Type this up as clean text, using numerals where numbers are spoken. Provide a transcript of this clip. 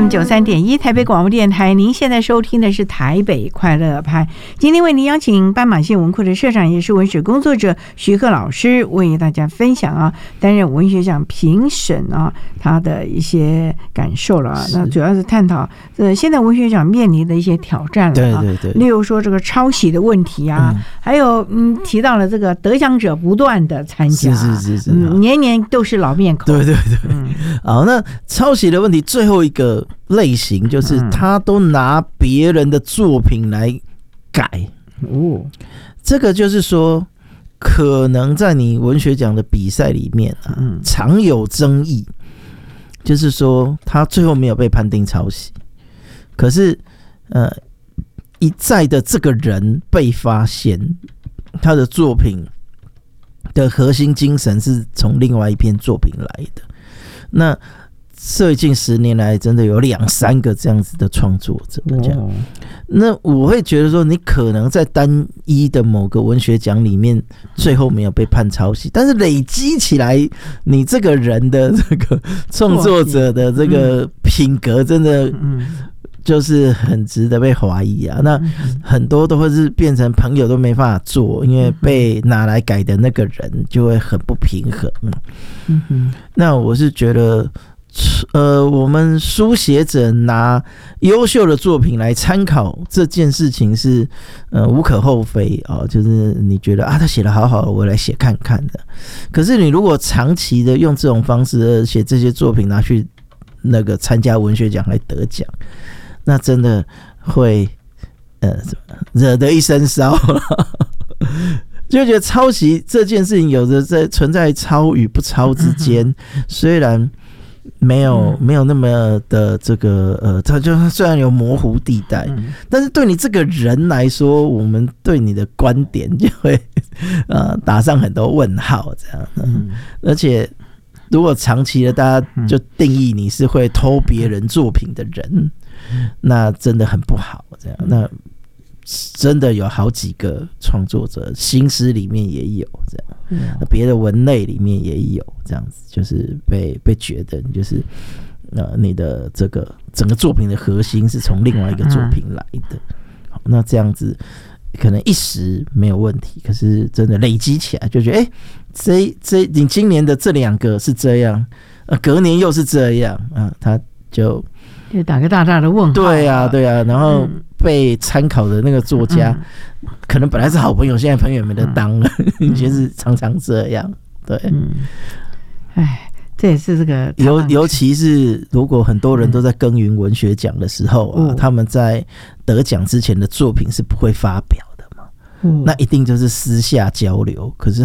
FM93.1台北广播电台，您现在收听的是台北快乐派。今天为您邀请斑马线文库的社长，也是文史工作者徐鹤老师，为大家分享担任文学奖评审他的一些感受了那主要是探讨现在文学奖面临的一些挑战了对对对， 例如说这个抄袭的问题还有提到了这个得奖者不断的参加，是年年都是老面孔。 对对对，好，那抄袭的问题最后一个类型就是他都拿别人的作品来改这个就是说可能在你文学奖的比赛里面常有争议，就是说他最后没有被判定抄袭，可是一再的这个人被发现他的作品的核心精神是从另外一篇作品来的。那最近10年来真的有2-3个这样子的创作者这样那我会觉得说你可能在单一的某个文学奖里面最后没有被判抄袭，但是累积起来你这个人的这个创作者的这个品格真的就是很值得被怀疑那很多都会是变成朋友都没办法做，因为被拿来改的那个人就会很不平衡那我是觉得我们书写者拿优秀的作品来参考这件事情是无可厚非就是你觉得他写得好好，我来写看看的。可是你如果长期的用这种方式写这些作品拿去那个参加文学奖来得奖，那真的会惹得一身骚就觉得抄袭这件事情有的在存在抄与不抄之间虽然没有那么的这个它就虽然有模糊地带但是对你这个人来说，我们对你的观点就会打上很多问号这样而且如果长期的大家就定义你是会偷别人作品的人，那真的很不好这样那真的有好几个创作者新诗里面也有这样别的文类里面也有这样子，就是被觉得就是你的这个整个作品的核心是从另外一个作品来的好，那这样子可能一时没有问题，可是真的累积起来就觉得你今年的这2个是这样隔年又是这样他就打个大大的问号对啊然后被参考的那个作家可能本来是好朋友，现在朋友也没得当了就是常常这样对这也是这个尤其是如果很多人都在耕耘文学奖的时候他们在得奖之前的作品是不会发表的嘛那一定就是私下交流，可是